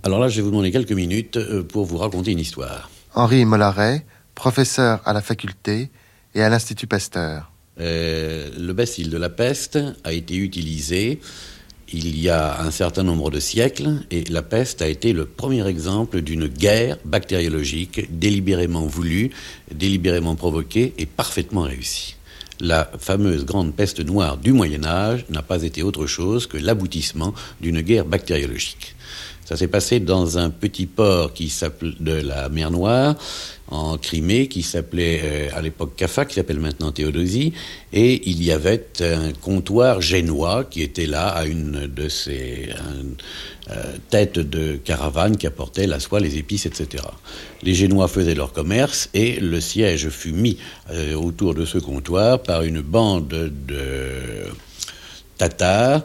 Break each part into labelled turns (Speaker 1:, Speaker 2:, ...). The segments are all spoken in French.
Speaker 1: Alors là, je vais vous demander quelques minutes pour vous raconter une histoire.
Speaker 2: Henri Mollaret, professeur à la faculté et à l'Institut Pasteur.
Speaker 1: Le bacille de la peste a été utilisé il y a un certain nombre de siècles, et la peste a été le premier exemple d'une guerre bactériologique délibérément voulue, délibérément provoquée et parfaitement réussie. La fameuse grande peste noire du Moyen-Âge n'a pas été autre chose que l'aboutissement d'une guerre bactériologique. Ça s'est passé dans un petit port de la mer Noire, en Crimée, qui s'appelait à l'époque Caffa, qui s'appelle maintenant Théodosie, et il y avait un comptoir génois qui était là à une de ces têtes de caravane qui apportait la soie, les épices, etc. Les Génois faisaient leur commerce et le siège fut mis autour de ce comptoir par une bande de Tatars.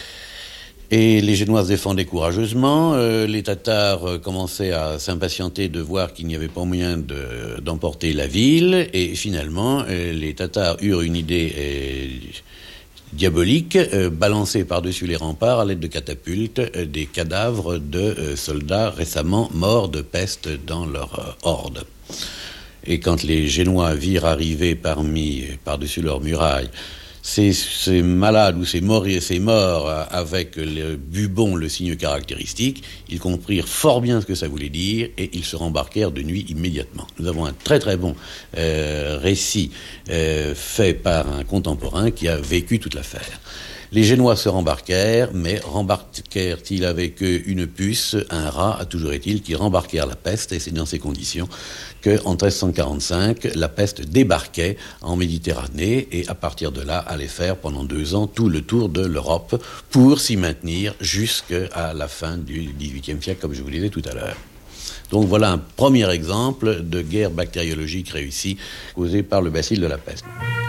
Speaker 1: Et les Génois se défendaient courageusement. Les Tatars commençaient à s'impatienter de voir qu'il n'y avait pas moyen d'emporter la ville. Et finalement, les Tatars eurent une idée diabolique, balancer par-dessus les remparts à l'aide de catapultes des cadavres de soldats récemment morts de peste dans leur horde. Et quand les Génois virent arriver par-dessus leurs murailles ces malades ou ces morts avec le bubon, le signe caractéristique, ils comprirent fort bien ce que ça voulait dire et ils se rembarquèrent de nuit immédiatement. Nous avons un très très bon récit fait par un contemporain qui a vécu toute l'affaire. Les Génois se rembarquèrent, mais rembarquèrent-ils avec eux une puce, un rat, toujours est-il, qui rembarquèrent la peste, et c'est dans ces conditions qu'en 1345, la peste débarquait en Méditerranée, et à partir de là, allait faire pendant 2 ans tout le tour de l'Europe pour s'y maintenir jusqu'à la fin du XVIIIe siècle, comme je vous le disais tout à l'heure. Donc voilà un premier exemple de guerre bactériologique réussie causée par le bacille de la peste.